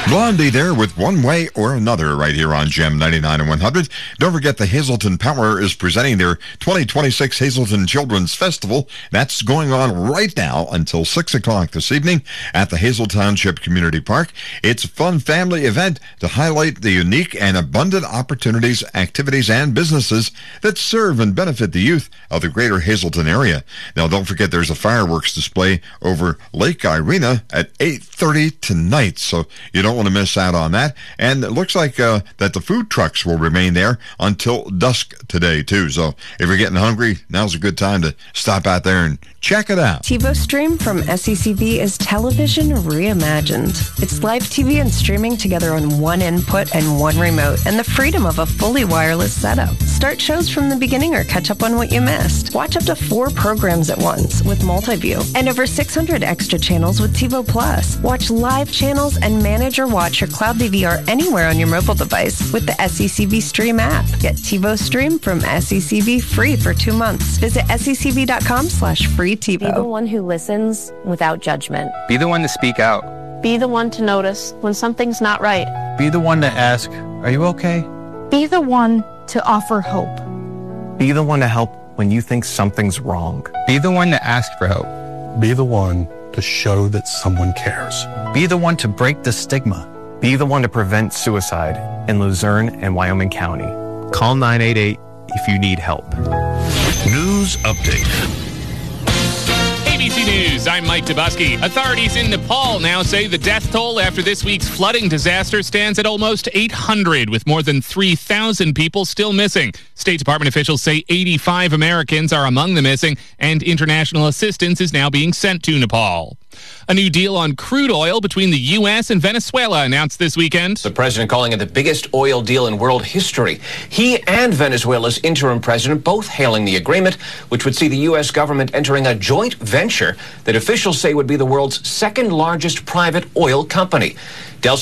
Blondie there with One Way or Another right here on GEM 99 and 100. Don't forget the Hazleton Power is presenting their 2026 Hazleton Children's Festival. That's going on right now until 6 o'clock this evening at the Hazel Township Community Park. It's a fun family event to highlight the unique and abundant opportunities, activities, and businesses that serve and benefit the youth of the greater Hazleton area. Now, don't forget there's a fireworks display over Lake Irina at 8:30 tonight, so you don't want to miss out on that. And it looks like that the food trucks will remain there until dusk today, too. So if you're getting hungry, now's a good time to stop out there and check it out. TiVo Stream from SECV is television reimagined. It's live TV and streaming together on one input and one remote, and the freedom of a fully wireless setup. Start shows from the beginning or catch up on what you missed. Watch up to 4 programs at once with Multiview, and over 600 extra channels with TiVo Plus. Watch live channels and manage or watch your cloud DVR anywhere on your mobile device with the SECV Stream app. Get TiVo Stream from SECV free for 2 months. Visit secv.com/free TiVo. Be the one who listens without judgment. Be the one to speak out. Be the one to notice when something's not right. Be the one to ask, "Are you okay?" Be the one to offer hope. Be the one to help when you think something's wrong. Be the one to ask for help. Be the one to show that someone cares. Be the one to break the stigma. Be the one to prevent suicide in Luzerne and Wyoming County. Call 988 if you need help. News update. ABC News, I'm Mike Dubusky. Authorities in Nepal now say the death toll after this week's flooding disaster stands at almost 800, with more than 3,000 people still missing. State Department officials say 85 Americans are among the missing, and international assistance is now being sent to Nepal. A new deal on crude oil between the U.S. and Venezuela announced this weekend. The president calling it the biggest oil deal in world history. He and Venezuela's interim president both hailing the agreement, which would see the U.S. government entering a joint venture that officials say would be the world's second largest private oil company.